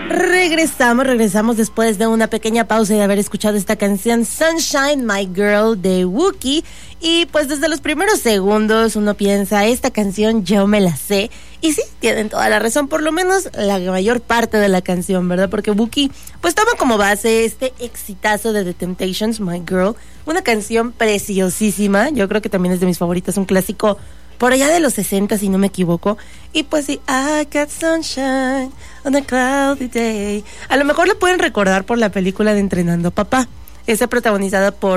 Regresamos después de una pequeña pausa y de haber escuchado esta canción Sunshine, My Girl de Wookie. Y pues desde los primeros segundos uno piensa, esta canción yo me la sé. Y sí, tienen toda la razón, por lo menos la mayor parte de la canción, ¿verdad? Porque Wookie pues toma como base este exitazo de The Temptations, My Girl. Una canción preciosísima, yo creo que también es de mis favoritas, un clásico por allá de los 60, si no me equivoco. Y pues sí, I got sunshine on a cloudy day. A lo mejor la pueden recordar por la película de Entrenando a Papá. Esa protagonizada por